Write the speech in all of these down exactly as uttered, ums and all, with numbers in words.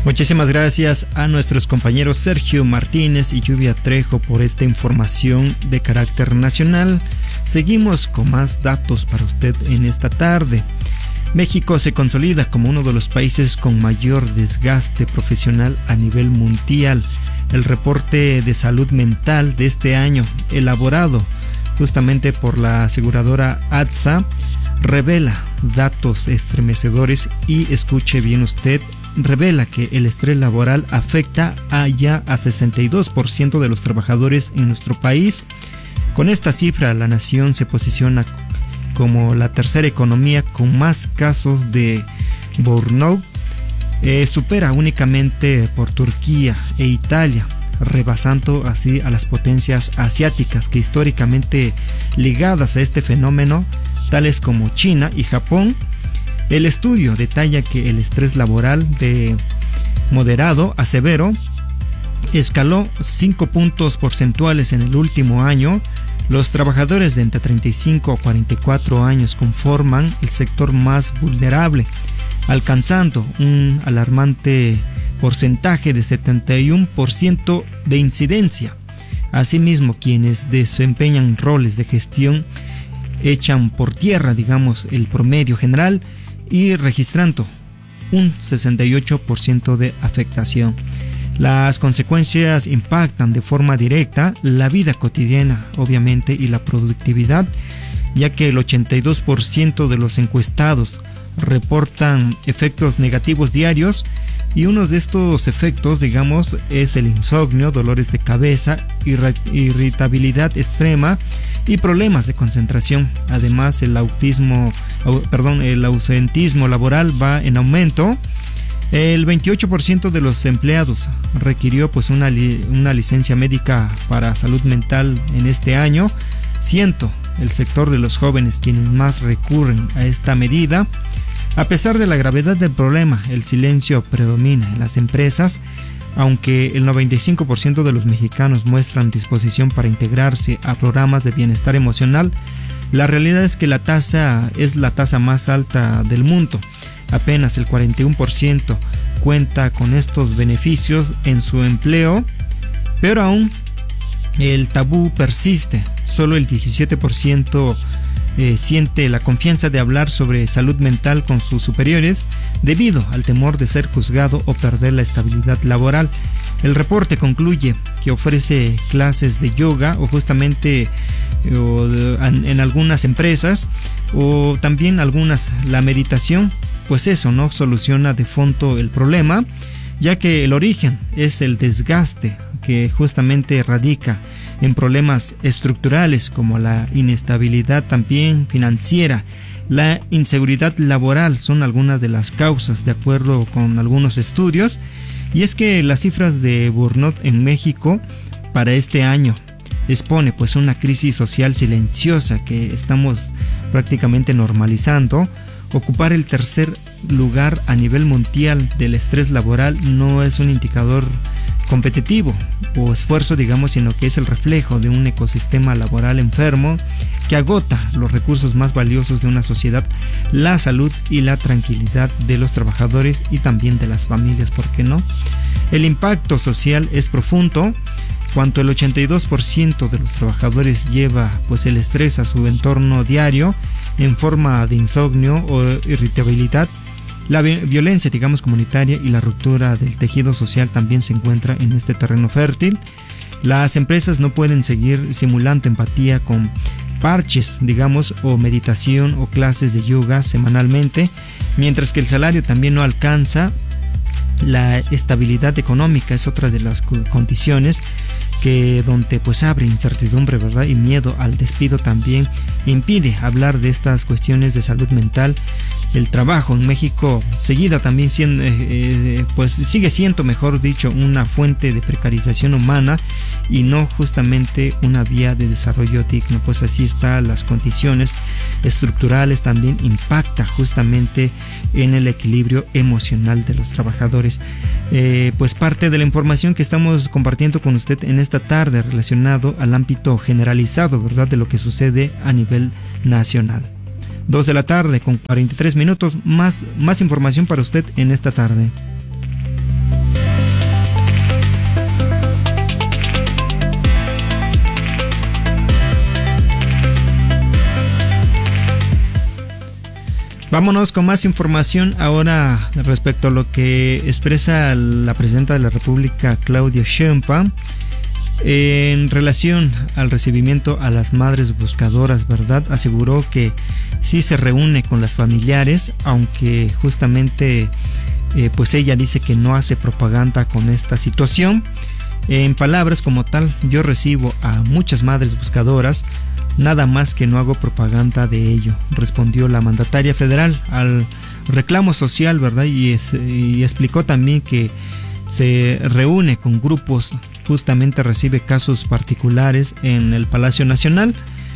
Muchísimas gracias a nuestros compañeros Sergio Martínez y Lluvia Trejo por esta información de carácter nacional. Seguimos con más datos para usted en esta tarde. México se consolida como uno de los países con mayor desgaste profesional a nivel mundial. El reporte de salud mental de este año, elaborado justamente por la aseguradora A X A, revela datos estremecedores y, escuche bien usted, revela que el estrés laboral afecta a ya a sesenta y dos por ciento de los trabajadores en nuestro país. Con esta cifra, la nación se posiciona como la tercera economía con más casos de burnout, eh, supera únicamente por Turquía e Italia, rebasando así a las potencias asiáticas que históricamente ligadas a este fenómeno, tales como China y Japón. El estudio detalla que el estrés laboral de moderado a severo escaló cinco puntos porcentuales en el último año. Los trabajadores de entre treinta y cinco a cuarenta y cuatro años conforman el sector más vulnerable, alcanzando un alarmante porcentaje de setenta y uno por ciento de incidencia. Asimismo, quienes desempeñan roles de gestión echan por tierra, digamos, el promedio general y registrando un sesenta y ocho por ciento de afectación. Las consecuencias impactan de forma directa la vida cotidiana, obviamente, y la productividad, ya que el ochenta y dos por ciento de los encuestados reportan efectos negativos diarios, y uno de estos efectos, digamos, es el insomnio, dolores de cabeza, irritabilidad extrema y problemas de concentración. Además, el autismo, perdón, el ausentismo laboral va en aumento. El veintiocho por ciento de los empleados requirió pues una, li una licencia médica para salud mental en este año, siendo el sector de los jóvenes quienes más recurren a esta medida. A pesar de la gravedad del problema, el silencio predomina en las empresas. Aunque el noventa y cinco por ciento de los mexicanos muestran disposición para integrarse a programas de bienestar emocional, la realidad es que la tasa es la tasa más alta del mundo. Apenas el cuarenta y uno por ciento cuenta con estos beneficios en su empleo. Peor aún, el tabú persiste. Solo el diecisiete por ciento eh, siente la confianza de hablar sobre salud mental con sus superiores debido al temor de ser juzgado o perder la estabilidad laboral. El reporte concluye que ofrece clases de yoga o justamente o de, en, en algunas empresas, o también algunas la meditación, pues eso no soluciona de fondo el problema, ya que el origen es el desgaste que justamente radica en problemas estructurales como la inestabilidad también financiera. La inseguridad laboral son algunas de las causas, de acuerdo con algunos estudios, y es que las cifras de burnout en México para este año expone pues una crisis social silenciosa que estamos prácticamente normalizando. Ocupar el tercer lugar a nivel mundial del estrés laboral no es un indicador competitivo o esfuerzo, digamos, sino que es el reflejo de un ecosistema laboral enfermo que agota los recursos más valiosos de una sociedad, la salud y la tranquilidad de los trabajadores y también de las familias, ¿por qué no? El impacto social es profundo. Cuanto el ochenta y dos por ciento de los trabajadores lleva pues el estrés a su entorno diario en forma de insomnio o irritabilidad, la violencia, digamos, comunitaria y la ruptura del tejido social también se encuentra en este terreno fértil. Las empresas no pueden seguir simulando empatía con parches, digamos, o meditación o clases de yoga semanalmente, mientras que el salario también no alcanza. La estabilidad económica es otra de las condiciones que donde pues abre incertidumbre, ¿verdad? Y miedo al despido también impide hablar de estas cuestiones de salud mental. El trabajo en México seguida también siendo, eh, pues sigue siendo, mejor dicho, una fuente de precarización humana y no justamente una vía de desarrollo digno. Pues así están las condiciones estructurales, también impacta justamente en el equilibrio emocional de los trabajadores. Eh, pues parte de la información que estamos compartiendo con usted en esta tarde relacionado al ámbito generalizado, ¿verdad?, de lo que sucede a nivel nacional. dos de la tarde con cuarenta y tres minutos, más, más información para usted en esta tarde. Vámonos con más información ahora respecto a lo que expresa la presidenta de la República, Claudia Sheinbaum, en relación al recibimiento a las madres buscadoras, ¿verdad? Aseguró que sí se reúne con las familiares, aunque justamente eh, pues ella dice que no hace propaganda con esta situación. En palabras como tal, yo recibo a muchas madres buscadoras, nada más que no hago propaganda de ello, respondió la mandataria federal al reclamo social, ¿verdad? Y, es, y explicó también que se reúne con grupos, justamente recibe casos particulares en el Palacio Nacional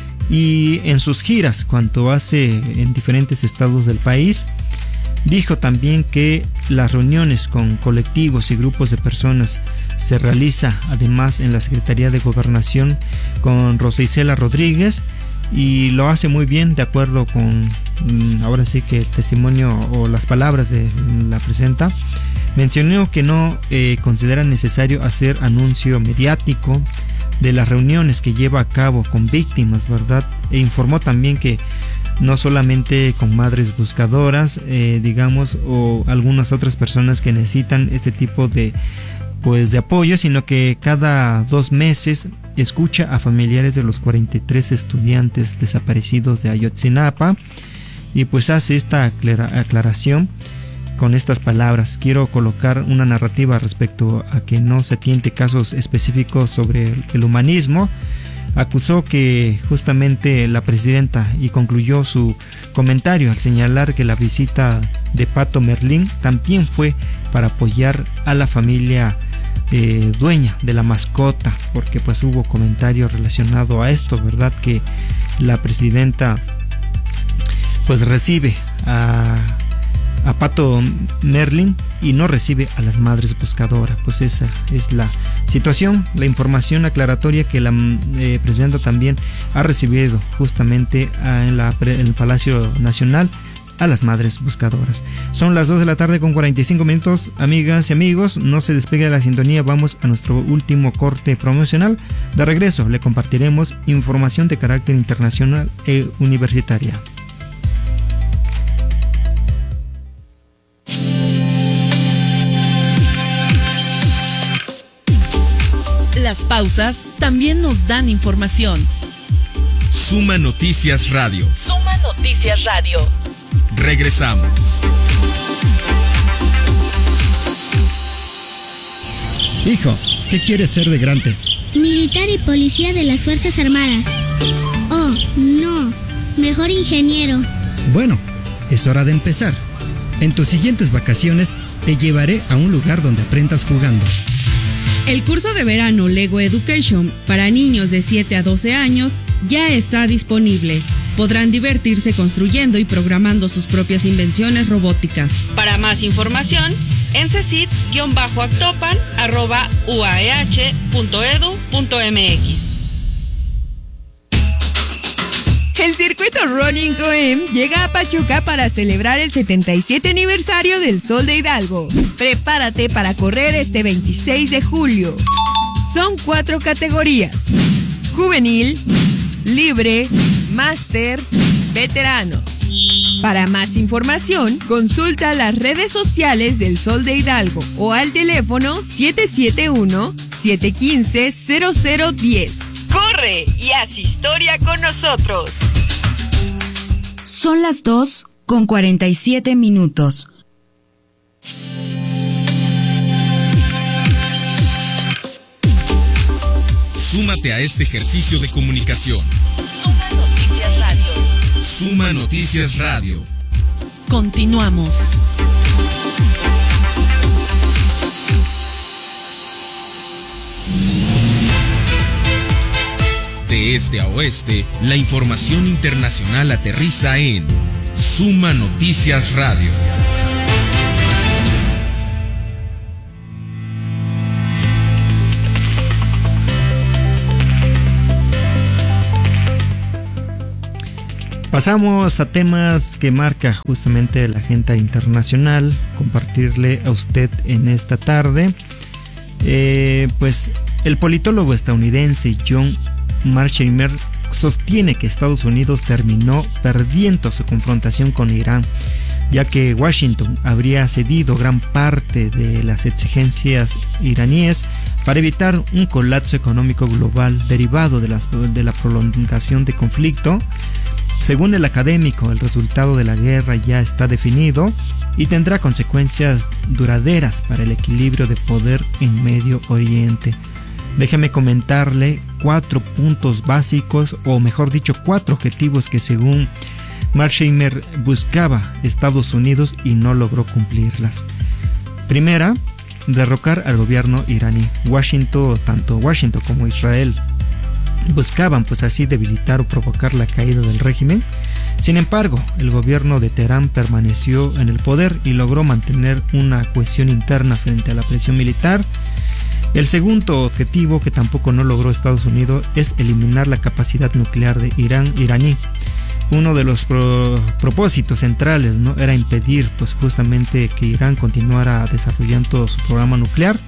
y en sus giras cuando hace en diferentes estados del país. Dijo también que las reuniones con colectivos y grupos de personas se realiza además en la Secretaría de Gobernación con Rosa Isela Rodríguez y lo hace muy bien, de acuerdo con ahora sí que el testimonio o las palabras de la presidenta. Mencionó que no eh, considera necesario hacer anuncio mediático de las reuniones que lleva a cabo con víctimas, ¿verdad? E informó también que no solamente con madres buscadoras, eh, digamos, o algunas otras personas que necesitan este tipo de, pues, de apoyo, sino que cada dos meses escucha a familiares de los cuarenta y tres estudiantes desaparecidos de Ayotzinapa y pues hace esta aclara- aclaración con estas palabras. Quiero colocar una narrativa respecto a que no se tiente casos específicos sobre el humanismo. Acusó que justamente la presidenta y concluyó su comentario al señalar que la visita de Pato Merlín también fue para apoyar a la familia eh, dueña de la mascota, porque pues hubo comentarios relacionado a esto, ¿verdad? Que la presidenta pues recibe a a Pato Merlín y no recibe a las madres buscadoras. Pues esa es la situación, la información aclaratoria que la eh, presidenta también ha recibido justamente en, la, en el Palacio Nacional a las madres buscadoras. Son las dos de la tarde con cuarenta y cinco minutos, amigas y amigos, no se despegue de la sintonía, vamos a nuestro último corte promocional. De regreso le compartiremos información de carácter internacional e universitaria. Las pausas también nos dan información. Suma Noticias Radio. Suma Noticias Radio. Regresamos. Hijo, ¿qué quieres ser de grande? Militar y policía de las Fuerzas Armadas. Oh, no, mejor ingeniero. Bueno, es hora de empezar. En tus siguientes vacaciones te llevaré a un lugar donde aprendas jugando. El curso de verano Lego Education para niños de siete a doce años ya está disponible. Podrán divertirse construyendo y programando sus propias invenciones robóticas. Para más información, en cesit-actopan arroba uaeh punto edu punto mx. El circuito Running Coem llega a Pachuca para celebrar el setenta y siete aniversario del Sol de Hidalgo. Prepárate para correr este veintiséis de julio. Son cuatro categorías: juvenil, libre, máster, veteranos. Para más información, consulta las redes sociales del Sol de Hidalgo o al teléfono siete siete uno, siete uno cinco, cero cero uno cero. Corre y haz historia con nosotros. Son las dos con cuarenta y siete minutos. Súmate a este ejercicio de comunicación. Suma Noticias Radio. Suma Noticias Radio. Continuamos. De este a oeste, la información internacional aterriza en Suma Noticias Radio. Pasamos a temas que marca justamente la agenda internacional, compartirle a usted en esta tarde. Eh, pues el politólogo estadounidense John Mearsheimer sostiene que Estados Unidos terminó perdiendo su confrontación con Irán, ya que Washington habría cedido gran parte de las exigencias iraníes para evitar un colapso económico global derivado de, las, de la prolongación de conflicto. Según el académico, el resultado de la guerra ya está definido y tendrá consecuencias duraderas para el equilibrio de poder en Medio Oriente. Déjeme comentarle cuatro puntos básicos, o mejor dicho, cuatro objetivos que según Mearsheimer buscaba Estados Unidos y no logró cumplirlas. Primera, derrocar al gobierno iraní. Washington, tanto Washington como Israel buscaban pues así debilitar o provocar la caída del régimen. Sin embargo, el gobierno de Teherán permaneció en el poder y logró mantener una cohesión interna frente a la presión militar. El segundo objetivo, que tampoco no logró Estados Unidos, es eliminar la capacidad nuclear de Irán iraní. Uno de los pro, propósitos centrales, ¿no?, era impedir pues justamente que Irán continuara desarrollando su programa nuclear.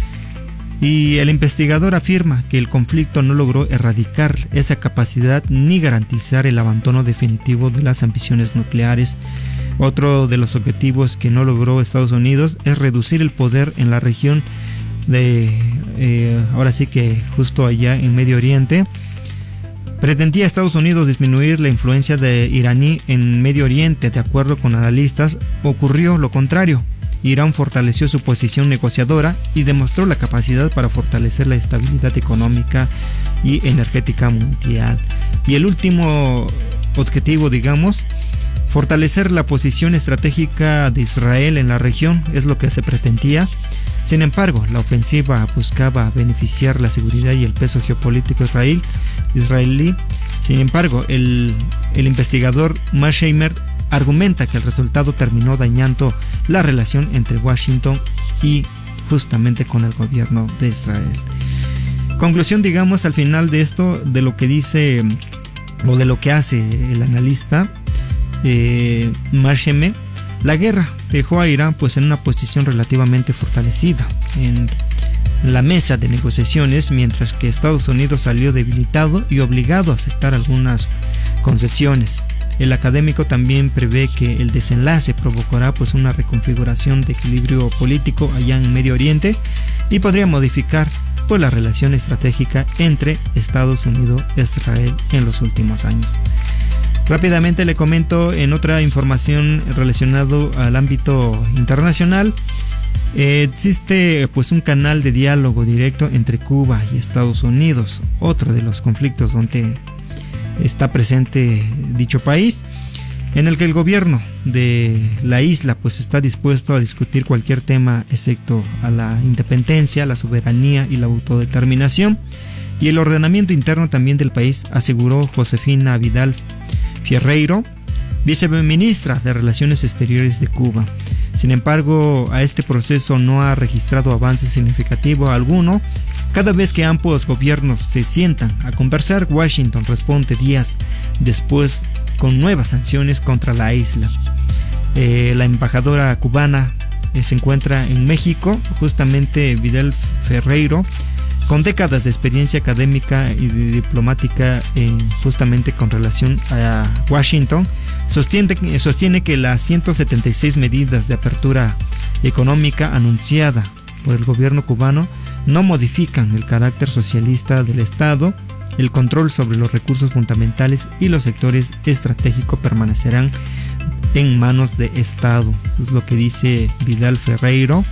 Y el investigador afirma que el conflicto no logró erradicar esa capacidad ni garantizar el abandono definitivo de las ambiciones nucleares. Otro de los objetivos que no logró Estados Unidos es reducir el poder en la región de, eh, ahora sí que justo allá en Medio Oriente. Pretendía Estados Unidos disminuir la influencia de iraní en Medio Oriente. De acuerdo con analistas, ocurrió lo contrario. Irán fortaleció su posición negociadora y demostró la capacidad para fortalecer la estabilidad económica y energética mundial. Y el último objetivo, digamos, fortalecer la posición estratégica de Israel en la región, es lo que se pretendía. Sin embargo, la ofensiva buscaba beneficiar la seguridad y el peso geopolítico israel, israelí. Sin embargo, el, el investigador Mearsheimer argumenta que el resultado terminó dañando la relación entre Washington y justamente con el gobierno de Israel. Conclusión, digamos, al final de esto, de lo que dice o de lo que hace el analista eh, Mearsheimer. La guerra dejó a Irán pues en una posición relativamente fortalecida en la mesa de negociaciones, mientras que Estados Unidos salió debilitado y obligado a aceptar algunas concesiones. El académico también prevé que el desenlace provocará pues una reconfiguración de equilibrio político allá en Medio Oriente y podría modificar pues la relación estratégica entre Estados Unidos e Israel en los últimos años. Rápidamente le comento en otra información relacionado al ámbito internacional. Eh, existe pues un canal de diálogo directo entre Cuba y Estados Unidos, otro de los conflictos donde está presente dicho país, en el que el gobierno de la isla pues está dispuesto a discutir cualquier tema excepto a la independencia, la soberanía y la autodeterminación y el ordenamiento interno también del país, aseguró Josefina Vidal Ferreiro, viceministra de Relaciones Exteriores de Cuba. Sin embargo, a este proceso no ha registrado avance significativo alguno. Cada vez que ambos gobiernos se sientan a conversar, Washington responde días después con nuevas sanciones contra la isla. Eh, la embajadora cubana eh, se encuentra en México. Justamente Vidal Ferreiro, con décadas de experiencia académica y diplomática en, justamente con relación a Washington, sostiene, sostiene que las ciento setenta y seis medidas de apertura económica anunciada por el gobierno cubano no modifican el carácter socialista del Estado. El control sobre los recursos fundamentales y los sectores estratégicos permanecerán en manos de Estado, es lo que dice Vidal Ferreiro.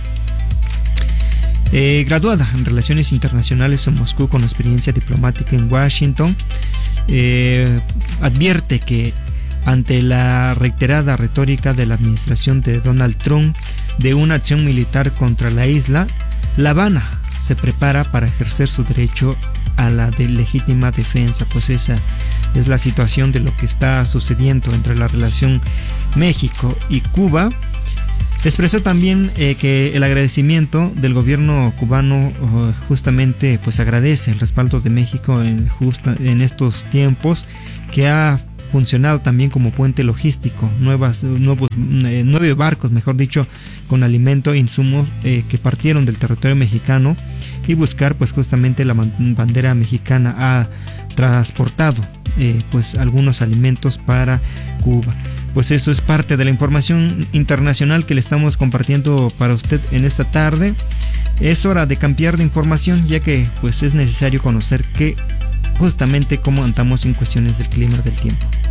Eh, graduada en Relaciones Internacionales en Moscú con experiencia diplomática en Washington, eh, advierte que ante la reiterada retórica de la administración de Donald Trump de una acción militar contra la isla, La Habana se prepara para ejercer su derecho a la de legítima defensa. Pues esa es la situación de lo que está sucediendo entre la relación México y Cuba. Expresó también eh, que el agradecimiento del gobierno cubano uh, justamente pues agradece el respaldo de México en, justa, en estos tiempos, que ha funcionado también como puente logístico, nuevas, nuevos, eh, nueve barcos, mejor dicho, con alimento e insumos eh, que partieron del territorio mexicano y buscar pues justamente la bandera mexicana ha transportado eh, pues algunos alimentos para Cuba. Pues eso es parte de la información internacional que le estamos compartiendo para usted en esta tarde. Es hora de cambiar de información, ya que pues es necesario conocer que justamente cómo andamos en cuestiones del clima del tiempo.